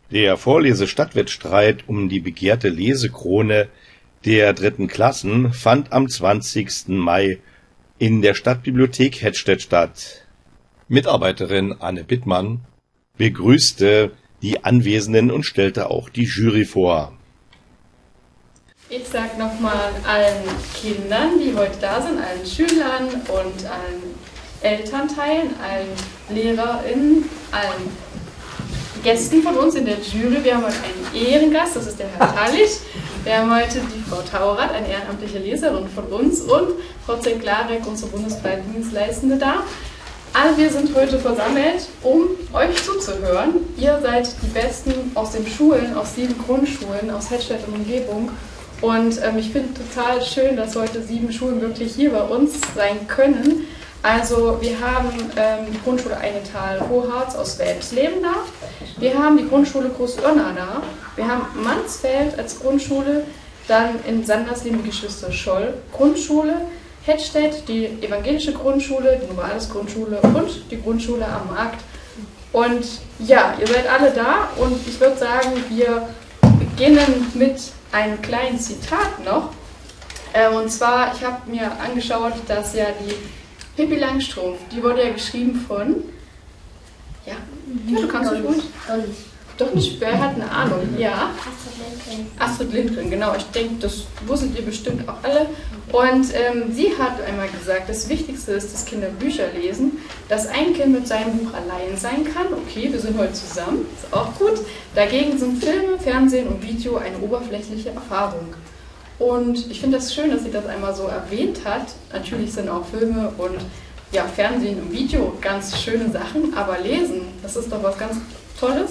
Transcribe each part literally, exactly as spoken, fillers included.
Der Vorlese-Stadtwettstreit um die begehrte Lesekrone der dritten Klassen fand am zwanzigsten Mai in der Stadtbibliothek Hettstedt statt. Mitarbeiterin Anne Bittmann begrüßte die Anwesenden und stellte auch die Jury vor. Ich sage nochmal allen Kindern, die heute da sind, allen Schülern und allen Elternteilen, allen LehrerInnen, allen Gästen von uns in der Jury. Wir haben heute einen Ehrengast, das ist der Herr Tallich. Wir haben heute die Frau Taurath, eine ehrenamtliche Leserin von uns, und Frau Zenklarek, unsere bundesweite Dienstleistende, da. Alle wir sind heute versammelt, um euch zuzuhören. Ihr seid die Besten aus den Schulen, aus sieben Grundschulen, aus Hettstedt und Umgebung. Und ähm, ich finde total schön, dass heute sieben Schulen wirklich hier bei uns sein können. Also wir haben ähm, die Grundschule Einetal-Hoharz aus Welpsleben da. Wir haben die Grundschule Großörna da. Wir haben Mansfeld als Grundschule, dann in Sandersleben die Geschwister Scholl Grundschule, Hettstedt die evangelische Grundschule, die Novales Grundschule und die Grundschule am Markt. Und ja, ihr seid alle da und ich würde sagen, wir beginnen mit einem kleinen Zitat noch. Äh, und zwar, ich habe mir angeschaut, dass ja die Pippi Langstrumpf, die wurde ja geschrieben von, ja, ja du kannst nicht gut. Doch nicht, wer hat eine Ahnung? Ja. Astrid Lindgren. Astrid Lindgren, genau. Ich denke, das wusstet ihr bestimmt auch alle. Und ähm, sie hat einmal gesagt, das Wichtigste ist, dass Kinder Bücher lesen, dass ein Kind mit seinem Buch allein sein kann. Okay, wir sind heute zusammen, ist auch gut. Dagegen sind Filme, Fernsehen und Video eine oberflächliche Erfahrung. Und ich finde das schön, dass sie das einmal so erwähnt hat. Natürlich sind auch Filme und ja, Fernsehen und Video ganz schöne Sachen, aber Lesen, das ist doch was ganz Tolles.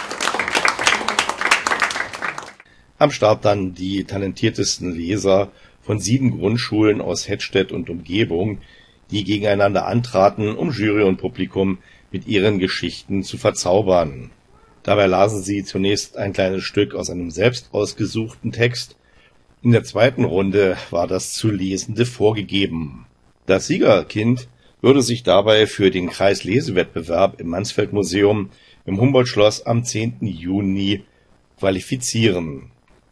Am Start dann die talentiertesten Leser von sieben Grundschulen aus Hettstedt und Umgebung, die gegeneinander antraten, um Jury und Publikum mit ihren Geschichten zu verzaubern. Dabei lasen sie zunächst ein kleines Stück aus einem selbst ausgesuchten Text. In der zweiten Runde war das zu Lesende vorgegeben. Das Siegerkind würde sich dabei für den Kreislesewettbewerb im Mansfeld-Museum im Humboldt-Schloss am zehnten Juni qualifizieren.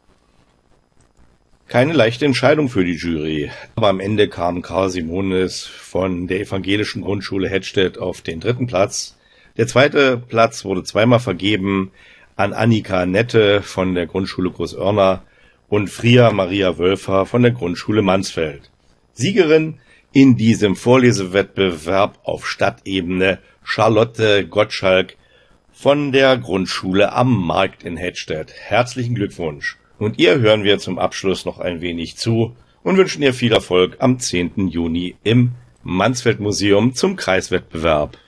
Keine leichte Entscheidung für die Jury, aber am Ende kam Karl Simonis von der evangelischen Grundschule Hettstedt auf den dritten Platz. Der zweite Platz wurde zweimal vergeben an Annika Nette von der Grundschule Großörna und Fria Maria Wölfer von der Grundschule Mansfeld. Siegerin in diesem Vorlesewettbewerb auf Stadtebene Charlotte Gottschalk von der Grundschule am Markt in Hettstedt. Herzlichen Glückwunsch! Und ihr hören wir zum Abschluss noch ein wenig zu und wünschen ihr viel Erfolg am zehnten Juni im Mansfeld-Museum zum Kreiswettbewerb.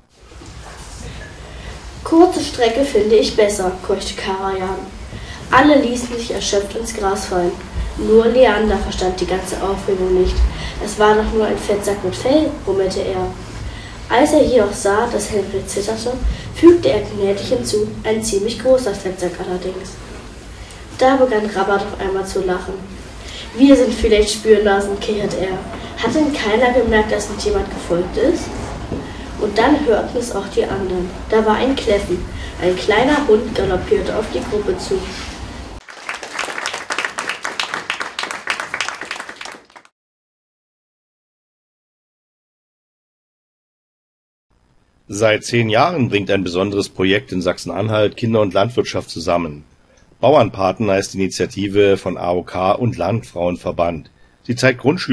Kurze Strecke finde ich besser, keuchte Karajan. Alle ließen sich erschöpft ins Gras fallen. Nur Leander verstand die ganze Aufregung nicht. Es war doch nur ein Fettsack mit Fell, brummelte er. Als er jedoch sah, dass Henry zitterte, fügte er gnädig hinzu, ein ziemlich großer Fettsack allerdings. Da begann Rabat auf einmal zu lachen. Wir sind vielleicht Spürnasen, kicherte er. Hat denn keiner gemerkt, dass uns jemand gefolgt ist? Und dann hörten es auch die anderen. Da war ein Kläffen. Ein kleiner Hund galoppierte auf die Gruppe zu. Seit zehn Jahren bringt ein besonderes Projekt in Sachsen-Anhalt Kinder- und Landwirtschaft zusammen. Bauernpaten heißt die Initiative von A O K und Landfrauenverband. Sie zeigt Grundschülern